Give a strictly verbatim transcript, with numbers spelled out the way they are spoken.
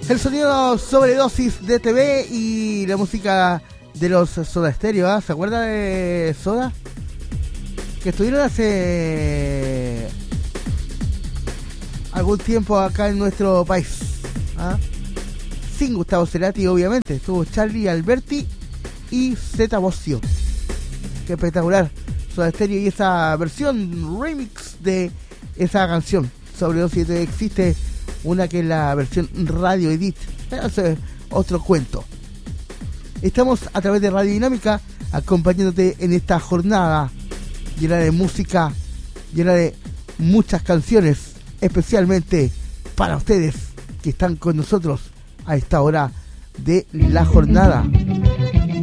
El sonido Sobredosis de T V y la música de los Soda Stereo, ¿eh? ¿Se acuerda de Soda? Que estuvieron hace algún tiempo acá en nuestro país, ¿ah? Sin Gustavo Cerati, obviamente. Estuvo Charlie Alberti y Zeta Bosio. Qué espectacular Soda Stereo y esa versión remix de esa canción Sobredosis de T V. Existe una que es la versión Radio Edit, eso es otro cuento. Estamos a través de Radio Dinámica acompañándote en esta jornada llena de música, llena de muchas canciones, especialmente para ustedes que están con nosotros a esta hora de la jornada.